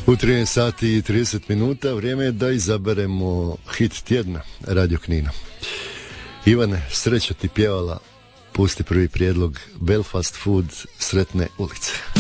U 13 sati i 30 minuta vrijeme je da izaberemo hit tjedna Radio Knina. Ivane, sreća ti pjevala, pusti prvi prijedlog Belfast Food, Sretne ulice.